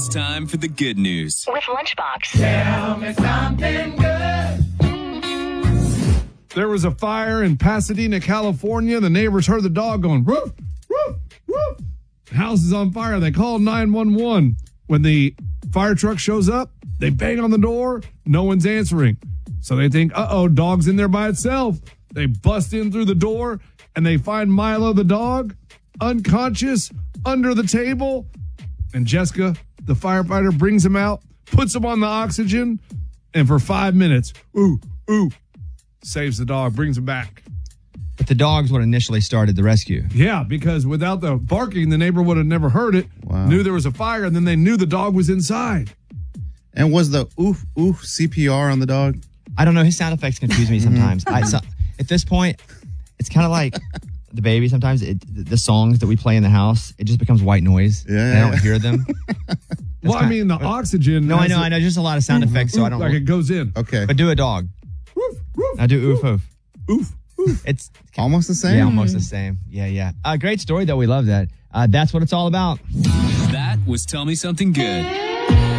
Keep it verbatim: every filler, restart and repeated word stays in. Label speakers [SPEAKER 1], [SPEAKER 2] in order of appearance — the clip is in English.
[SPEAKER 1] It's time for the good news
[SPEAKER 2] with Lunchbox.
[SPEAKER 3] Tell me something good.
[SPEAKER 4] There was a fire in Pasadena, California. The neighbors heard the dog going, woof, woof, woof. The house is on fire. They called nine one one. When the fire truck shows up, they bang on the door. No one's answering. So they think, uh-oh, dog's in there by itself. They bust in through the door, and they find Milo the dog unconscious under the table. And Jessica, the firefighter, brings him out, puts him on the oxygen, and for five minutes, ooh, ooh, saves the dog, brings him back.
[SPEAKER 5] But the dog's what initially started the rescue.
[SPEAKER 4] Yeah, because without the barking, the neighbor would have never heard it,
[SPEAKER 6] Wow.
[SPEAKER 4] knew there was a fire, and then they knew the dog was inside.
[SPEAKER 6] And was the oof, oof C P R on the dog?
[SPEAKER 5] I don't know. His sound effects confuse me sometimes. I, so, at this point, it's kind of like the baby. Sometimes it, the songs that we play in the house, it just becomes white noise.
[SPEAKER 6] Yeah.
[SPEAKER 5] And I don't hear them.
[SPEAKER 4] Well, I mean, the oxygen.
[SPEAKER 5] No, I
[SPEAKER 4] has
[SPEAKER 5] know.
[SPEAKER 4] a-
[SPEAKER 5] I know. Just a lot of sound effects, so I don't.
[SPEAKER 4] Like it goes in.
[SPEAKER 6] Okay.
[SPEAKER 5] But do a dog.
[SPEAKER 4] Woof, woof,
[SPEAKER 5] I do oof oof.
[SPEAKER 4] oof, oof.
[SPEAKER 5] It's
[SPEAKER 6] Almost the same?
[SPEAKER 5] yeah, almost the same. Yeah, yeah. Uh, great story though. We love that. Uh, that's what it's all about.
[SPEAKER 1] That was Tell Me Something Good.